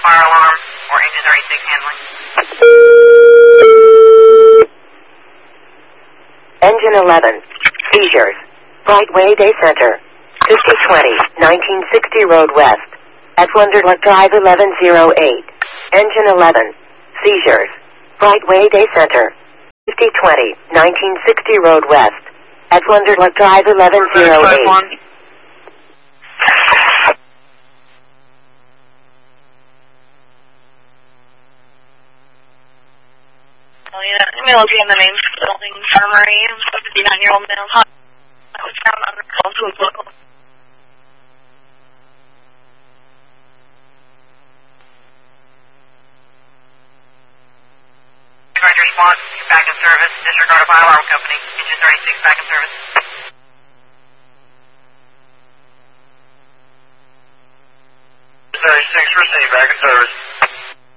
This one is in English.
fire alarm or engine 36 handling. Engine 11. Seizures. Brightway Day Center. 5020, 1960 Road West. At Wonderluck Drive 1108. Engine 11. Seizures. Brightway Day Center. 5020, 1960 Road West. At Wonderluck Drive 1108. Email will be in the main building infirmary. 59-year-old male hot. That was found under call to local. Your response, you're back in service. Disregard of fire alarm company. Engine 36 back in service. 36, proceed back in service.